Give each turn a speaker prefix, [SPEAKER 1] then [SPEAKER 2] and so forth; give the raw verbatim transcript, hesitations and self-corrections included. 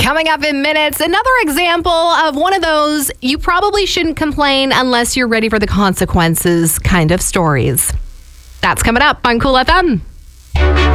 [SPEAKER 1] Coming up in minutes, another example of one of those you probably shouldn't complain unless you're ready for the consequences kind of stories. That's coming up on Cool F M.